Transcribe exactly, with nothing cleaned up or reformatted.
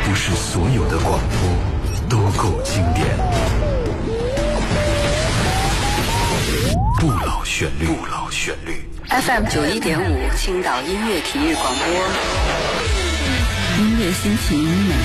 不是所有的广播都够经典。不老旋律，不老旋律。 F M 九一点五，青岛音乐体育广播，音乐心情。